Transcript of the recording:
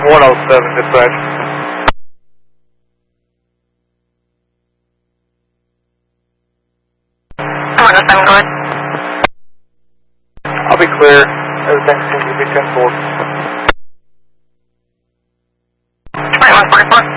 107 dispatch. 107, go ahead. I'll be clear. Everything seems to be 10-4. Right, 144.